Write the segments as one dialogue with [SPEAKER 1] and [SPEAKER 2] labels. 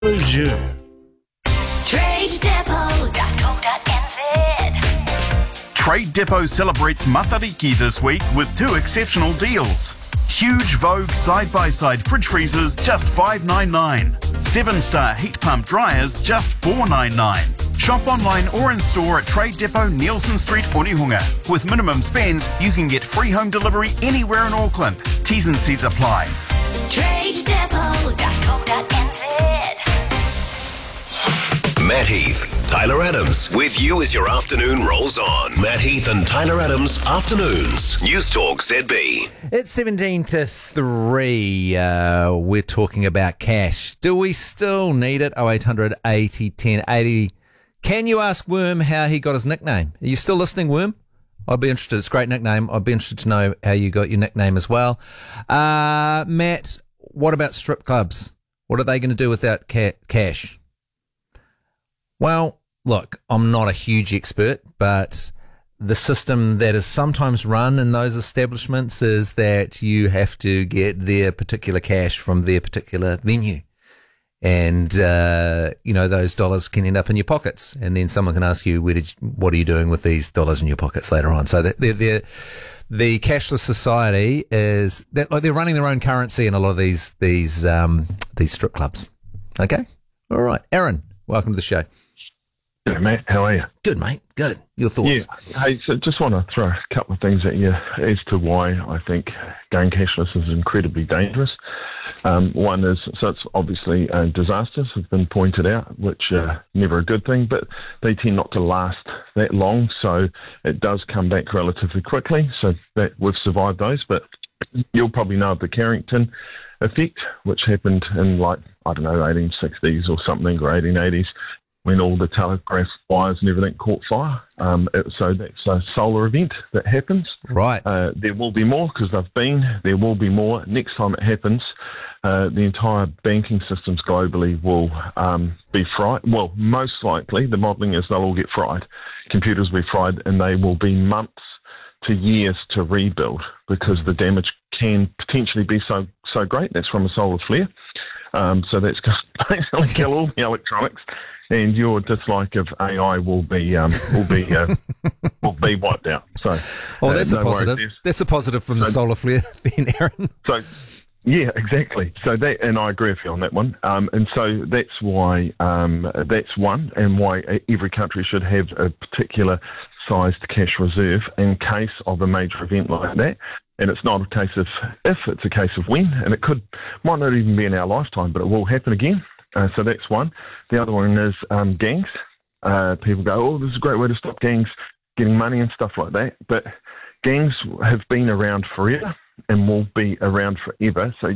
[SPEAKER 1] Le jeu.
[SPEAKER 2] TradeDepot.co.nz.
[SPEAKER 3] Trade Depot celebrates Matariki this week with 2 exceptional deals. Huge Vogue side-by-side fridge freezers, just $5.99. 7-star heat pump dryers, just $4.99. Shop online or in store at Trade Depot, Nielsen Street, Onehunga. With minimum spends, you can get free home delivery anywhere in Auckland. T's and C's apply.
[SPEAKER 2] TradeDepot.co.nz.
[SPEAKER 4] Matt Heath, Tyler Adams, with you as your afternoon rolls on. Matt Heath and Tyler Adams, Afternoons, News Talk ZB.
[SPEAKER 5] It's 17 to 3. We're talking about cash. Do we still need it? 0800 80 10 80. Can you ask Worm how he got his nickname? Are you still listening, Worm? I'd be interested. It's a great nickname. I'd be interested to know how you got your nickname as well. Matt, what about strip clubs? What are they going to do without cash? Well, look, I'm not a huge expert, but the system that is sometimes run in those establishments is that you have to get their particular cash from their particular venue. And, those dollars can end up in your pockets. And then someone can ask you, what are you doing with these dollars in your pockets later on? So the cashless society is that, like, they're running their own currency in a lot of these strip clubs. Okay. All right. Aaron, welcome to the show.
[SPEAKER 6] Hey, Matt, how are you?
[SPEAKER 5] Good, mate. Good. Your thoughts?
[SPEAKER 6] Yeah. Hey, so just want to throw a couple of things at you as to why I think going cashless is incredibly dangerous. One is, so it's obviously disasters have been pointed out, which are never a good thing, but they tend not to last that long, so it does come back relatively quickly, so that we've survived those, but you'll probably know of the Carrington effect, which happened in 1860s or something, or 1880s, when all the telegraph wires and everything caught fire. So that's a solar event that happens.
[SPEAKER 5] Right.
[SPEAKER 6] There will be more, because there will be more. Next time it happens, the entire banking systems globally will be fried. Well, most likely, the modelling is they'll all get fried. Computers will be fried, and they will be months to years to rebuild, because the damage can potentially be so great. That's from a solar flare. So that's going to basically kill all the electronics, and your dislike of AI will be wiped out. So,
[SPEAKER 5] that's a positive. That's a positive from the solar flare, then, Aaron.
[SPEAKER 6] So, yeah, exactly. So that, and I agree with you on that one. And so that's why that's one, and why every country should have a particular sized cash reserve in case of a major event like that. And it's not a case of if, it's a case of when, and it might not even be in our lifetime, but it will happen again. So that's one. The other one is gangs. People go, this is a great way to stop gangs getting money and stuff like that. But gangs have been around forever and will be around forever. So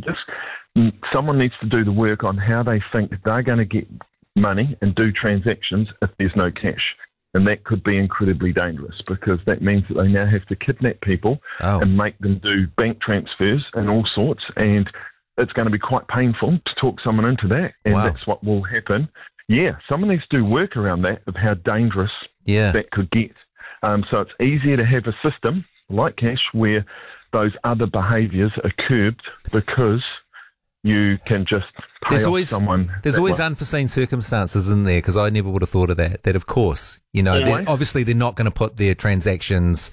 [SPEAKER 6] someone needs to do the work on how they think they're going to get money and do transactions if there's no cash. And that could be incredibly dangerous, because that means that they now have to kidnap people and make them do bank transfers and all sorts. And it's going to be quite painful to talk someone into that. And that's what will happen. Yeah, someone needs to do work around that, of how dangerous that could get. So it's easier to have a system like cash where those other behaviours are curbed, because you can just pay off someone.
[SPEAKER 5] There's always unforeseen circumstances in there, because I never would have thought of that. That, of course, obviously they're not going to put their transactions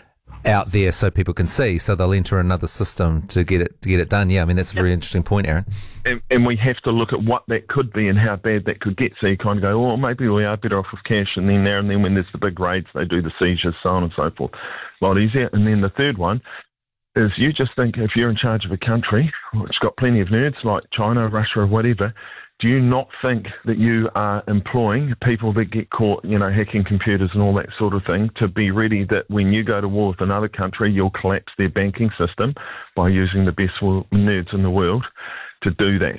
[SPEAKER 5] out there so people can see, so they'll enter another system to get it done. Yeah, I mean, that's a very interesting point, Aaron.
[SPEAKER 6] And we have to look at what that could be and how bad that could get. So you kind of go, maybe we are better off with cash, and then now and then when there's the big raids, they do the seizures, so on and so forth. A lot easier. And then the third one is, you just think, if you're in charge of a country which has got plenty of nerds like China, Russia, or whatever, do you not think that you are employing people that get caught, hacking computers and all that sort of thing, to be ready that when you go to war with another country, you'll collapse their banking system by using the best nerds in the world to do that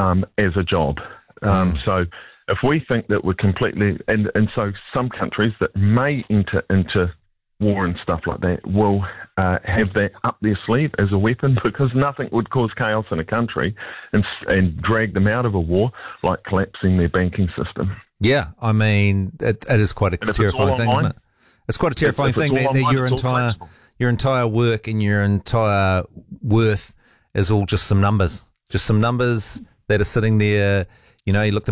[SPEAKER 6] as a job? So if we think that we're completely, and so some countries that may enter into war and stuff like that will have that up their sleeve as a weapon, because nothing would cause chaos in a country and drag them out of a war like collapsing their banking system.
[SPEAKER 5] Yeah, I mean, it is quite a terrifying thing, isn't it? It's quite a terrifying thing that your entire work and your entire worth is all just some numbers that are sitting there, You know, he looked